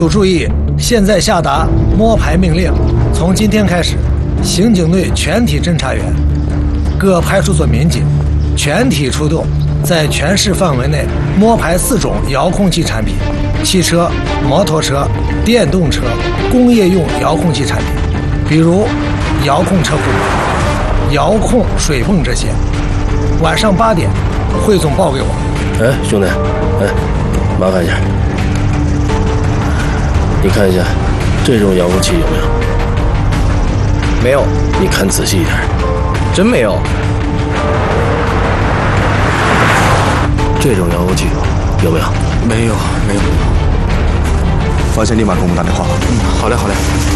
请注意，现在下达摸排命令，从今天开始，刑警队全体侦查员、各派出所民警全体出动，在全市范围内摸排4种遥控器产品：汽车、摩托车、电动车、工业用遥控器产品，比如遥控车库门、遥控水泵这些。晚上8点，汇总报给我。 哎，兄弟，麻烦一下。你看一下，这种遥控器有没有？ 没有。 你看仔细一点。 真没有。 这种遥控器有没有？ 没有。发现立马给我们打电话。 好嘞。